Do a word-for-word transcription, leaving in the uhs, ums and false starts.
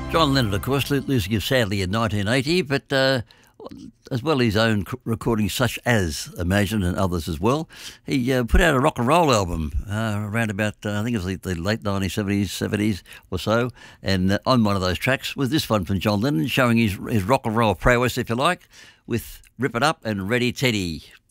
John Lennon, of course, losing him sadly in nineteen eighty, but uh, as well as his own recordings such as Imagine and others as well, he uh, put out a rock and roll album uh, around about, uh, I think it was the, the late nineteen seventies, seventies or so, and uh, on one of those tracks was this one from John Lennon, showing his, his rock and roll prowess, if you like, with Rip It Up and Ready Teddy.